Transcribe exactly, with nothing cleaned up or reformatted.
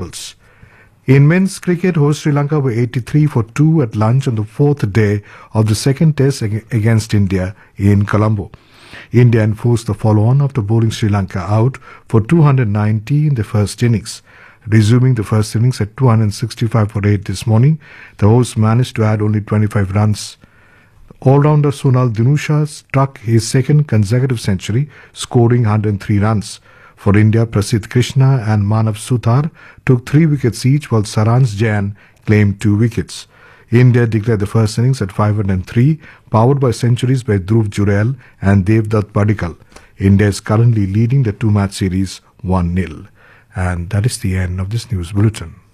rivals. In men's cricket, host Sri Lanka were eighty-three for two at lunch on the fourth day of the second test against India in Colombo. India enforced the follow-on after bowling Sri Lanka out for two hundred ninety in the first innings. Resuming the first innings at two hundred sixty-five for eight this morning, the hosts managed to add only twenty-five runs. All-rounder Sunal Dhinusha struck his second consecutive century, scoring one hundred three runs. For India, Prasidh Krishna and Manav Suthar took three wickets each, while Saransh Jain claimed two wickets. India declared the first innings at five hundred three, powered by centuries by Dhruv Jurel and Devdutt Padikkal. India is currently leading the two-match series one nil. And that is the end of this news bulletin.